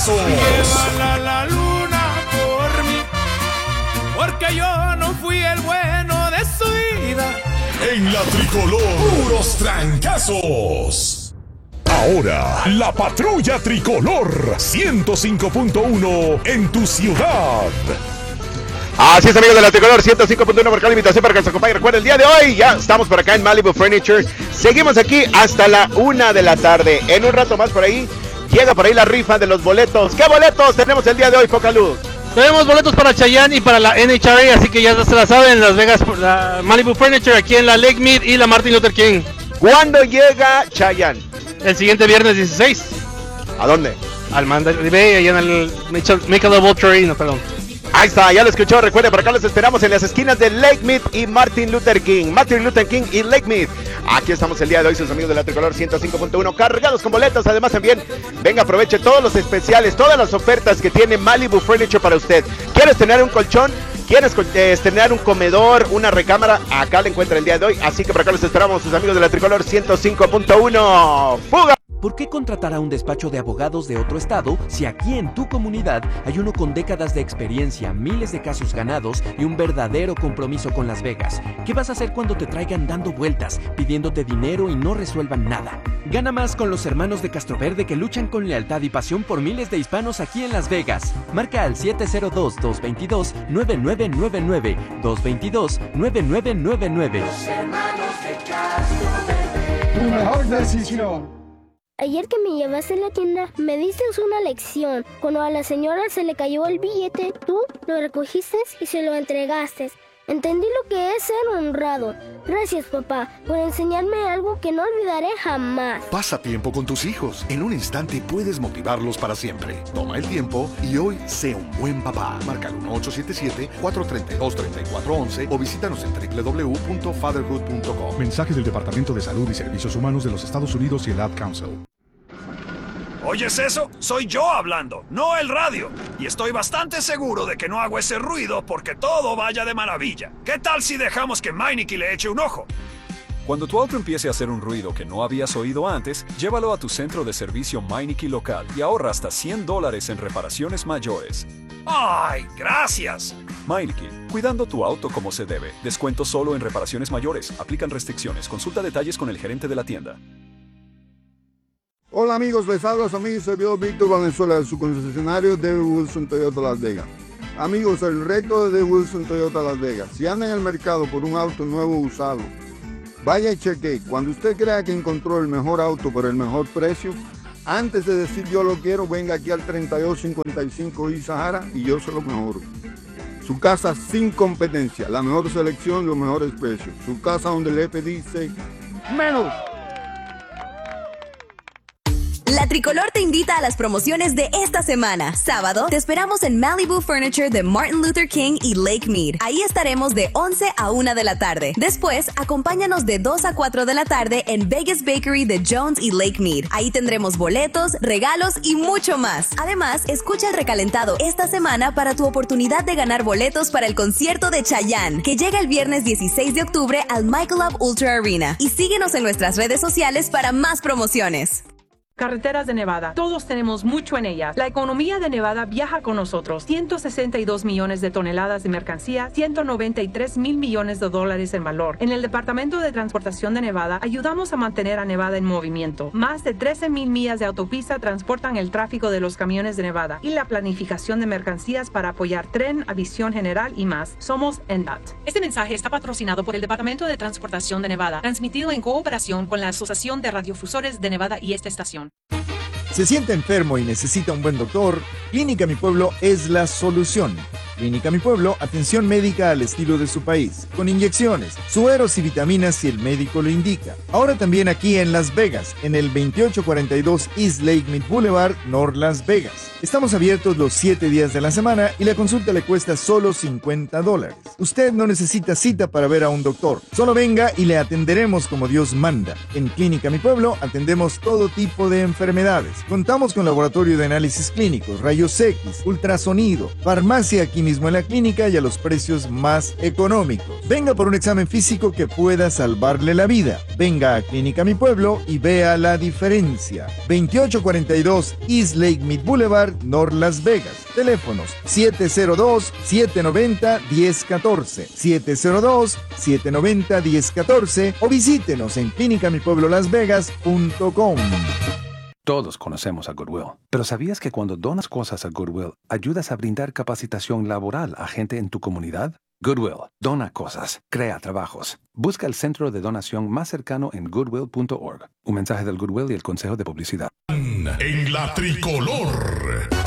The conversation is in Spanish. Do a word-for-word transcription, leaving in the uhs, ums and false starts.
trancazos. Llévala la luna por mí, porque yo no fui el bueno de su vida. En la tricolor, puros trancazos. Ahora, la patrulla tricolor ciento cinco punto uno en tu ciudad. Así es, amigos de la tricolor ciento cinco punto uno, por acá la invitación para que nos acompañe. Recuerden, el día de hoy ya estamos por acá en Malibu Furniture. Seguimos aquí hasta la una de la tarde. En un rato más por ahí llega por ahí la rifa de los boletos. ¿Qué boletos tenemos el día de hoy, Poca Luz? Tenemos boletos para Chayanne y para la N H R A, así que ya se la saben, Las Vegas, la Malibu Furniture, aquí en la Lake Mead y la Martin Luther King. ¿Cuándo llega Chayanne? El siguiente viernes dieciséis. ¿A dónde? Al Mandalay Bay, allá en el Michelob Ultra Arena, perdón. Ahí está, ya lo escuchó. Recuerde, por acá los esperamos en las esquinas de Lake Mead y Martin Luther King. Martin Luther King y Lake Mead. Aquí estamos el día de hoy, sus amigos de la tricolor ciento cinco punto uno, cargados con boletos. Además también, venga, aproveche todos los especiales, todas las ofertas que tiene Malibu Furniture para usted. ¿Quieres tener un colchón? ¿Quieres eh, tener un comedor, una recámara? Acá la encuentra el día de hoy. Así que por acá los esperamos, sus amigos de la tricolor ciento cinco punto uno. ¡Fuga! ¿Por qué contratar a un despacho de abogados de otro estado si aquí en tu comunidad hay uno con décadas de experiencia, miles de casos ganados y un verdadero compromiso con Las Vegas? ¿Qué vas a hacer cuando te traigan dando vueltas, pidiéndote dinero y no resuelvan nada? Gana más con los hermanos de Castroverde que luchan con lealtad y pasión por miles de hispanos aquí en Las Vegas. Marca al siete cero dos, dos dos dos, nueve nueve nueve nueve, dos dos dos, nueve nueve nueve nueve. Los hermanos de Castroverde. Tu mejor decisión. Ayer que me llevaste a la tienda, me diste una lección. Cuando a la señora se le cayó el billete, tú lo recogiste y se lo entregaste. Entendí lo que es ser honrado. Gracias, papá, por enseñarme algo que no olvidaré jamás. Pasa tiempo con tus hijos. En un instante puedes motivarlos para siempre. Toma el tiempo y hoy sé un buen papá. Marca el uno ocho siete siete, cuatro tres dos, tres cuatro uno uno o visítanos en doble u doble u doble u punto fatherhood punto com. Mensaje del Departamento de Salud y Servicios Humanos de los Estados Unidos y el Ad Council. ¿Oyes eso? Soy yo hablando, no el radio. Y estoy bastante seguro de que no hago ese ruido porque todo vaya de maravilla. ¿Qué tal si dejamos que Meineke le eche un ojo? Cuando tu auto empiece a hacer un ruido que no habías oído antes, llévalo a tu centro de servicio Meineke local y ahorra hasta cien dólares en reparaciones mayores. ¡Ay, gracias! Meineke, cuidando tu auto como se debe. Descuento solo en reparaciones mayores. Aplican restricciones. Consulta detalles con el gerente de la tienda. Hola amigos, les habla su amigo y servidor Víctor Valenzuela de su concesionario David Wilson Toyota Las Vegas. Amigos, el reto de David Wilson Toyota Las Vegas. Si anda en el mercado por un auto nuevo o usado, vaya y cheque. Cuando usted crea que encontró el mejor auto por el mejor precio, antes de decir yo lo quiero, venga aquí al treinta y dos cincuenta y cinco y Sahara y yo se lo mejoro. Su casa sin competencia, la mejor selección, los mejores precios. Su casa donde el F dice menos. La Tricolor te invita a las promociones de esta semana. Sábado, te esperamos en Malibu Furniture de Martin Luther King y Lake Mead. Ahí estaremos de once a una de la tarde. Después, acompáñanos de dos a cuatro de la tarde en Vegas Bakery de Jones y Lake Mead. Ahí tendremos boletos, regalos y mucho más. Además, escucha el recalentado esta semana para tu oportunidad de ganar boletos para el concierto de Chayanne, que llega el viernes dieciséis de octubre al Michelob Ultra Arena. Y síguenos en nuestras redes sociales para más promociones. Carreteras de Nevada. Todos tenemos mucho en ellas. La economía de Nevada viaja con nosotros. ciento sesenta y dos millones de toneladas de mercancía, ciento noventa y tres mil millones de dólares en valor. En el Departamento de Transportación de Nevada, ayudamos a mantener a Nevada en movimiento. Más de trece mil millas de autopista transportan el tráfico de los camiones de Nevada y la planificación de mercancías para apoyar tren, aviación general y más. Somos N D O T. Este mensaje está patrocinado por el Departamento de Transportación de Nevada, transmitido en cooperación con la Asociación de Radiofusores de Nevada y esta estación. ¿Se siente enfermo y necesita un buen doctor? Clínica Mi Pueblo es la solución. Clínica Mi Pueblo, atención médica al estilo de su país, con inyecciones, sueros y vitaminas si el médico lo indica. Ahora también aquí en Las Vegas, en el veintiocho cuarenta y dos East Lake Mead Boulevard, North Las Vegas. Estamos abiertos los siete días de la semana y la consulta le cuesta solo cincuenta dólares. Usted no necesita cita para ver a un doctor. Solo venga y le atenderemos como Dios manda. En Clínica Mi Pueblo atendemos todo tipo de enfermedades. Contamos con laboratorio de análisis clínicos, rayos X, ultrasonido, farmacia química, mismo en la clínica y a los precios más económicos. Venga por un examen físico que pueda salvarle la vida. Venga a Clínica Mi Pueblo y vea la diferencia. veintiocho cuarenta y dos East Lake Mead Boulevard, North Las Vegas. Teléfonos siete cero dos, siete nueve cero, uno cero uno cuatro, siete cero dos, siete nueve cero, uno cero uno cuatro o visítenos en clínica mi pueblo las vegas punto com. Todos conocemos a Goodwill, pero ¿sabías que cuando donas cosas a Goodwill, ayudas a brindar capacitación laboral a gente en tu comunidad? Goodwill, dona cosas, crea trabajos. Busca el centro de donación más cercano en goodwill punto org. Un mensaje del Goodwill y el Consejo de Publicidad. En la tricolor.